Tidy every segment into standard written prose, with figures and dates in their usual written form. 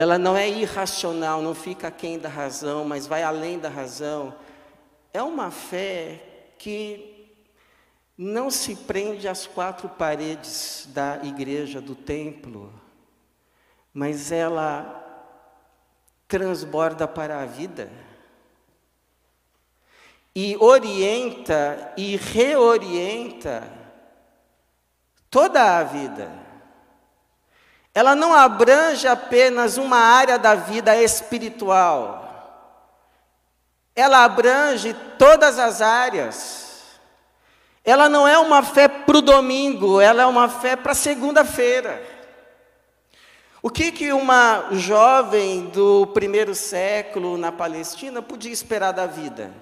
ela não é irracional, não fica aquém da razão, mas vai além da razão. É uma fé que não se prende às quatro paredes da igreja, do templo, mas ela transborda para a vida e orienta e reorienta toda a vida. Ela não abrange apenas uma área da vida espiritual, ela abrange todas as áreas. Ela não é uma fé para o domingo, ela é uma fé para segunda-feira. O que uma jovem do primeiro século na Palestina podia esperar da vida?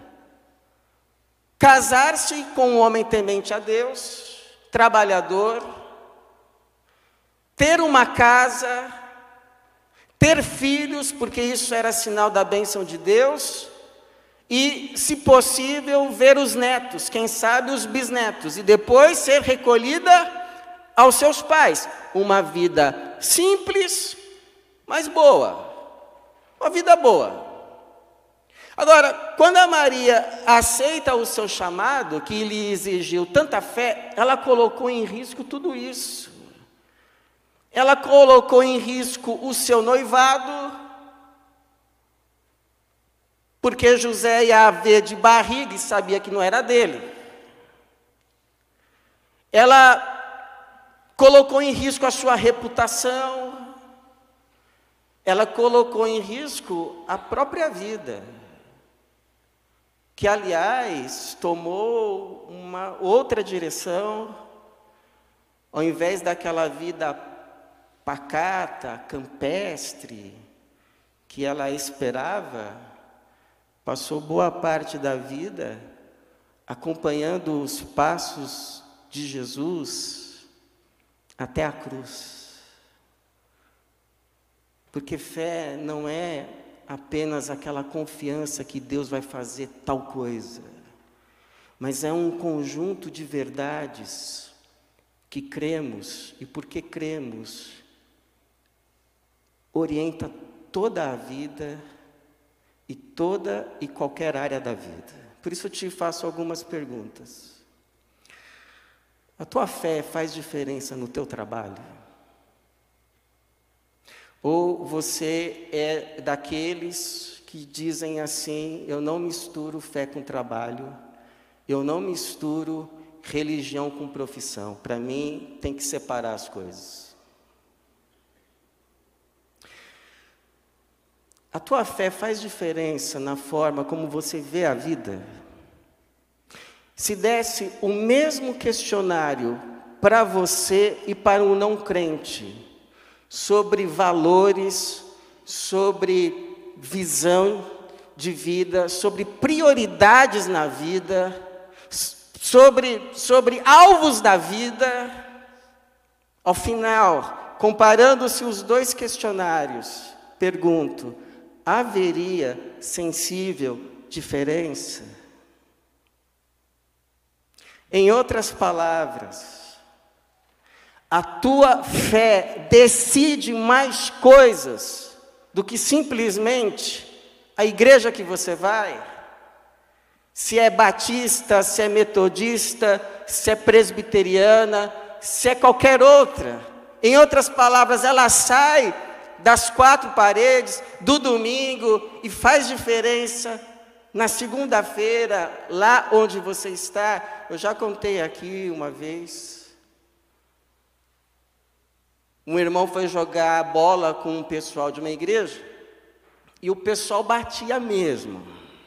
Casar-se com um homem temente a Deus, trabalhador, ter uma casa, ter filhos, porque isso era sinal da bênção de Deus, e, se possível, ver os netos, quem sabe os bisnetos, e depois ser recolhida aos seus pais. Uma vida simples, mas boa. Uma vida boa. Agora, quando a Maria aceita o seu chamado, que lhe exigiu tanta fé, ela colocou em risco tudo isso. Ela colocou em risco o seu noivado, porque José ia ver de barriga e sabia que não era dele. Ela colocou em risco a sua reputação, ela colocou em risco a própria vida, que, aliás, tomou uma outra direção. Ao invés daquela vida pacata, campestre, que ela esperava, passou boa parte da vida acompanhando os passos de Jesus até a cruz. Porque fé não é apenas aquela confiança que Deus vai fazer tal coisa, mas é um conjunto de verdades que cremos, e porque cremos, orienta toda a vida e toda e qualquer área da vida. Por isso eu te faço algumas perguntas. A tua fé faz diferença no teu trabalho? Ou você é daqueles que dizem assim: eu não misturo fé com trabalho, eu não misturo religião com profissão, para mim tem que separar as coisas. A tua fé faz diferença na forma como você vê a vida? Se desse o mesmo questionário para você e para um não crente, sobre valores, sobre visão de vida, sobre prioridades na vida, sobre alvos da vida, ao final, comparando-se os dois questionários, pergunto: haveria sensível diferença? Em outras palavras, a tua fé decide mais coisas do que simplesmente a igreja que você vai? Se é batista, se é metodista, se é presbiteriana, se é qualquer outra. Em outras palavras, ela sai das quatro paredes do domingo e faz diferença na segunda-feira, lá onde você está. Eu já contei aqui uma vez. Um irmão foi jogar bola com um pessoal de uma igreja e o pessoal batia mesmo.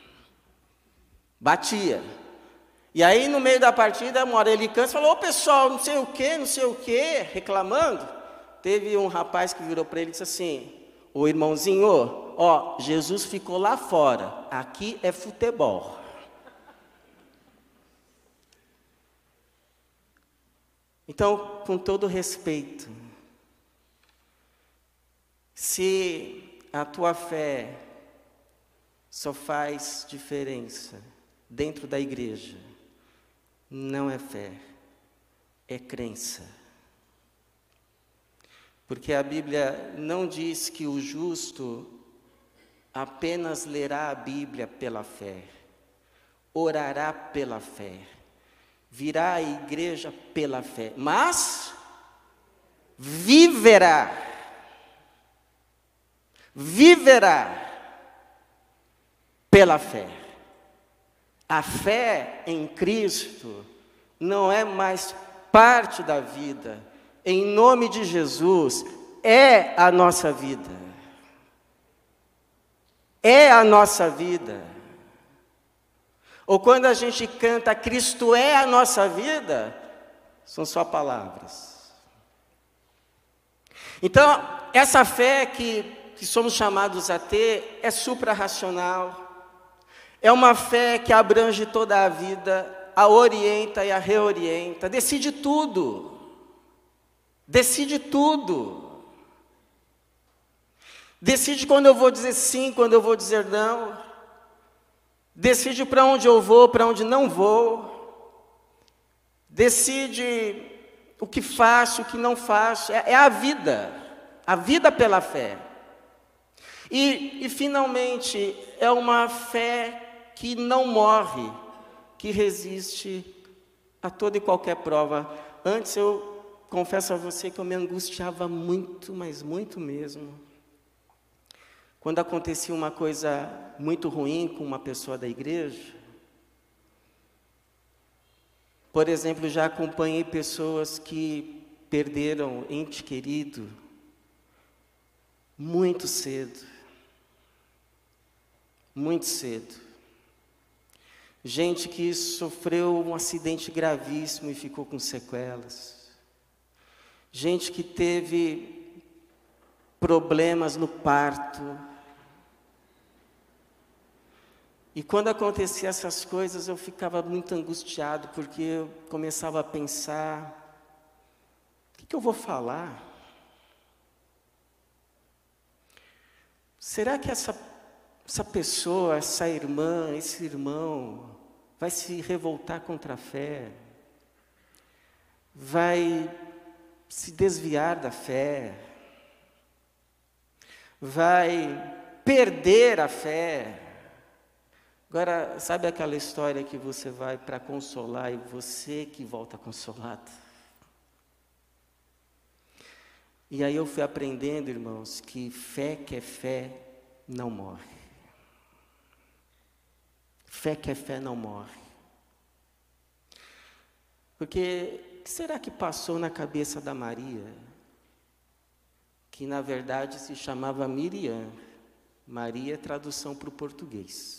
Batia. E aí, no meio da partida, uma hora ele cansa e falou: ô pessoal, não sei o quê, reclamando. Teve um rapaz que virou para ele e disse assim: ô irmãozinho, ó, Jesus ficou lá fora, aqui é futebol. Então, com todo respeito, se a tua fé só faz diferença dentro da igreja, não é fé, é crença. Porque a Bíblia não diz que o justo apenas lerá a Bíblia pela fé, orará pela fé, virá à igreja pela fé, mas viverá pela fé. A fé em Cristo não é mais parte da vida. Em nome de Jesus, é a nossa vida. É a nossa vida. Ou quando a gente canta Cristo é a nossa vida, são só palavras. Então, essa fé que somos chamados a ter é suprarracional. É uma fé que abrange toda a vida, a orienta e a reorienta, decide tudo. Decide tudo. Decide quando eu vou dizer sim, quando eu vou dizer não. Decide para onde eu vou, para onde não vou. Decide o que faço, o que não faço. É a vida pela fé. E finalmente, é uma fé que não morre, que resiste a toda e qualquer prova. Antes eu confesso a você que eu me angustiava muito, mas muito mesmo, quando acontecia uma coisa muito ruim com uma pessoa da igreja. Por exemplo, já acompanhei pessoas que perderam ente querido muito cedo. Muito cedo. Gente que sofreu um acidente gravíssimo e ficou com sequelas. Gente que teve problemas no parto. E quando acontecia essas coisas, eu ficava muito angustiado, porque eu começava a pensar: o que eu vou falar? Será que essa pessoa, essa irmã, esse irmão, vai se revoltar contra a fé? Vai se desviar da fé? Vai perder a fé? Agora, sabe aquela história que você vai para consolar e você que volta consolado? E aí eu fui aprendendo, irmãos, que fé que é fé não morre. Fé que é fé não morre. Porque o que será que passou na cabeça da Maria? Que na verdade se chamava Miriam. Maria é tradução para o português.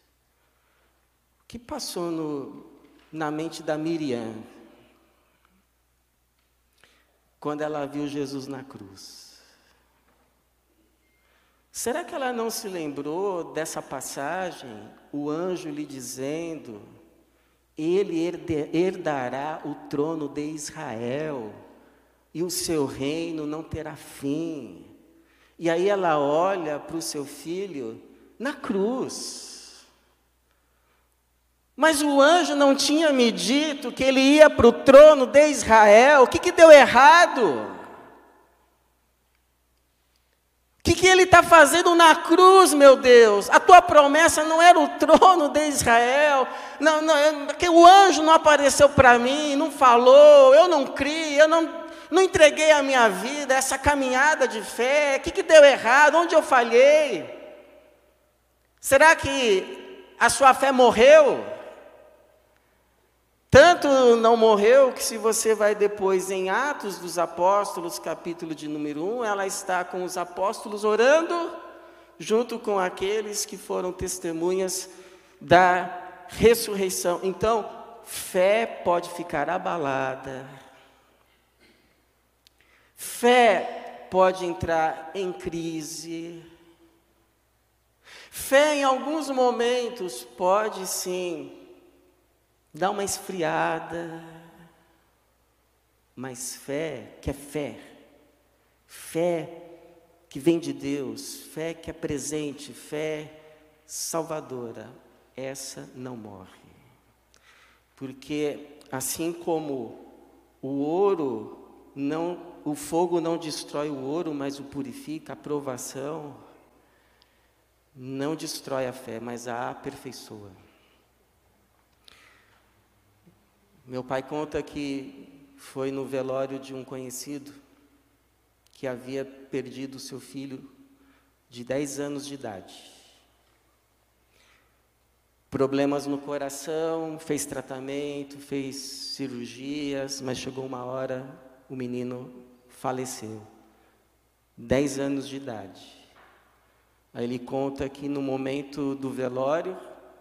O que passou na mente da Miriam quando ela viu Jesus na cruz? Será que ela não se lembrou dessa passagem, o anjo lhe dizendo: ele herdará o trono de Israel, e o seu reino não terá fim. E aí ela olha para o seu filho na cruz. Mas o anjo não tinha me dito que ele ia para o trono de Israel. O que deu errado? O que ele está fazendo na cruz, meu Deus? A tua promessa não era o trono de Israel. Porque o anjo não apareceu para mim, não falou, eu não criei, eu não entreguei a minha vida, essa caminhada de fé. O que deu errado? Onde eu falhei? Será que a sua fé morreu? Tanto não morreu que, se você vai depois em Atos dos Apóstolos, capítulo de número 1, ela está com os apóstolos orando, junto com aqueles que foram testemunhas da ressurreição. Então, fé pode ficar abalada, fé pode entrar em crise, fé em alguns momentos pode sim dá uma esfriada, mas fé que é fé, fé que vem de Deus, fé que é presente, fé salvadora, essa não morre. Porque assim como o ouro não o fogo não destrói o ouro, mas o purifica. A provação não destrói a fé, mas a aperfeiçoa. Meu pai conta que foi no velório de um conhecido que havia perdido seu filho de 10 anos de idade. Problemas no coração, fez tratamento, fez cirurgias, mas chegou uma hora, o menino faleceu. 10 anos de idade. Aí ele conta que no momento do velório,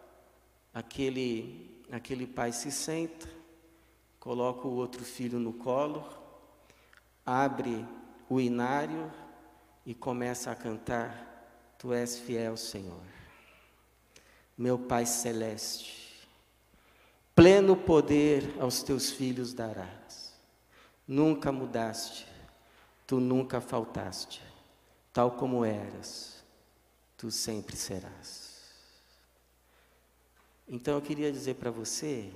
aquele pai se senta, coloca o outro filho no colo, abre o inário e começa a cantar: Tu és fiel, Senhor. Meu Pai Celeste, pleno poder aos teus filhos darás. Nunca mudaste, tu nunca faltaste, tal como eras, tu sempre serás. Então eu queria dizer para você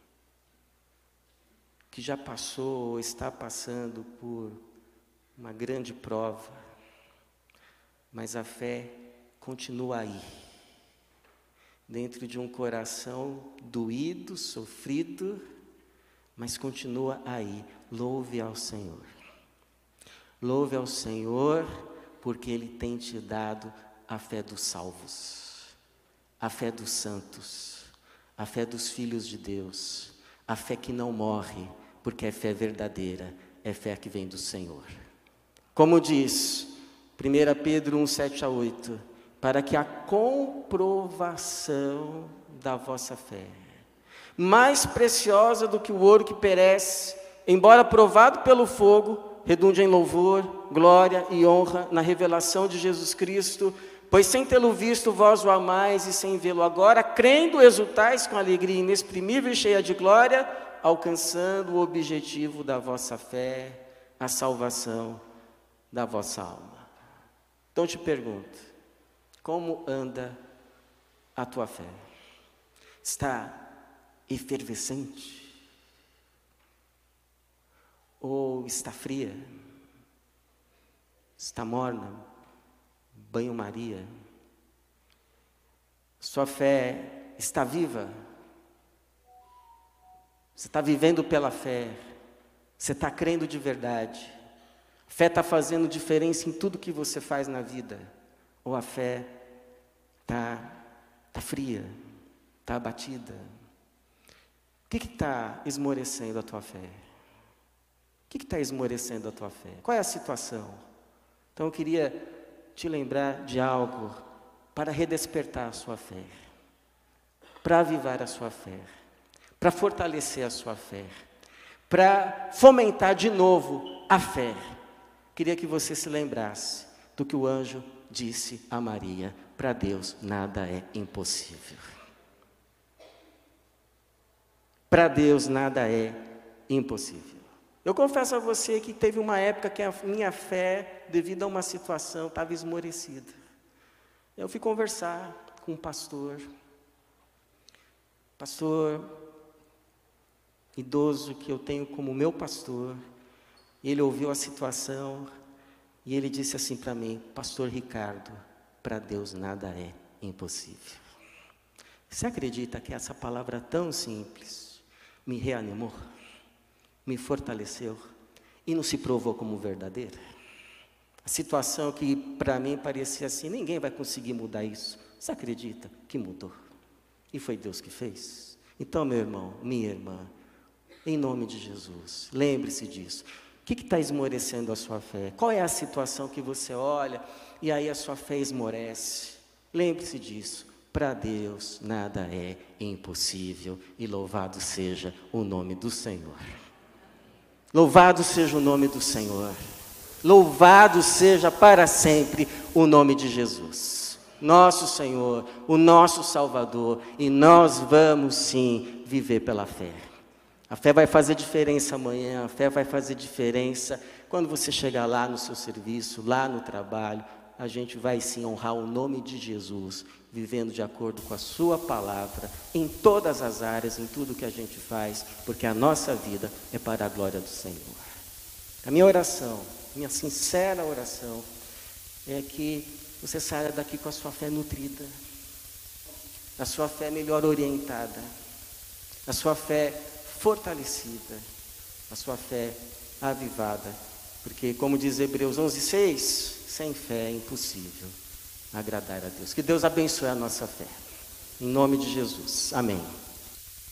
que já passou ou está passando por uma grande prova, mas a fé continua aí, dentro de um coração doído, sofrido, mas continua aí. Louve ao Senhor. Louve ao Senhor, porque Ele tem te dado a fé dos salvos, a fé dos santos, a fé dos filhos de Deus, a fé que não morre, porque é fé verdadeira, é fé que vem do Senhor. Como diz 1 Pedro 1, 7-8, para que a comprovação da vossa fé, mais preciosa do que o ouro que perece, embora provado pelo fogo, redunde em louvor, glória e honra na revelação de Jesus Cristo, pois sem tê-lo visto vós o amais, e sem vê-lo agora, crendo exultais com alegria inexprimível e cheia de glória, alcançando o objetivo da vossa fé, a salvação da vossa alma. Então te pergunto, como anda a tua fé? Está efervescente? Ou está fria? Está morna? Banho-maria? Sua fé está viva? Você está vivendo pela fé? Você está crendo de verdade? A fé está fazendo diferença em tudo que você faz na vida? Ou a fé está fria, está abatida? O que está esmorecendo a tua fé? O que está esmorecendo a tua fé? Qual é a situação? Então eu queria te lembrar de algo para redespertar a sua fé, para avivar a sua fé, para fortalecer a sua fé, para fomentar de novo a fé. Queria que você se lembrasse do que o anjo disse a Maria: para Deus nada é impossível. Para Deus nada é impossível. Eu confesso a você que teve uma época que a minha fé, devido a uma situação, estava esmorecida. Eu fui conversar com um pastor idoso que eu tenho como meu pastor, e ele ouviu a situação, e ele disse assim para mim: Pastor Ricardo, para Deus nada é impossível. Você acredita que essa palavra tão simples me reanimou, me fortaleceu e não se provou como verdadeira? A situação que para mim parecia assim, ninguém vai conseguir mudar isso. Você acredita que mudou? E foi Deus que fez? Então, meu irmão, minha irmã, em nome de Jesus, lembre-se disso. O que está esmorecendo a sua fé? Qual é a situação que você olha e aí a sua fé esmorece? Lembre-se disso. Para Deus nada é impossível, e louvado seja o nome do Senhor. Louvado seja o nome do Senhor. Louvado seja para sempre o nome de Jesus, nosso Senhor, o nosso Salvador, e nós vamos sim viver pela fé. A fé vai fazer diferença amanhã, a fé vai fazer diferença quando você chegar lá no seu serviço, lá no trabalho. A gente vai sim honrar o nome de Jesus, vivendo de acordo com a sua palavra, em todas as áreas, em tudo que a gente faz, porque a nossa vida é para a glória do Senhor. A minha oração, minha sincera oração, é que você saia daqui com a sua fé nutrida, a sua fé melhor orientada, a sua fé fortalecida, a sua fé avivada. Porque, como diz Hebreus 11:6, sem fé é impossível agradar a Deus. Que Deus abençoe a nossa fé. Em nome de Jesus. Amém.